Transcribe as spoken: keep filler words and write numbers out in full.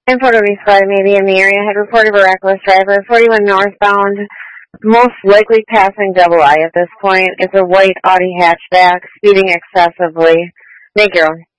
And photo spotted maybe in the area had reported a reckless driver, forty-one northbound, most likely passing double I at this point. It's a white Audi hatchback, speeding excessively. Thank you.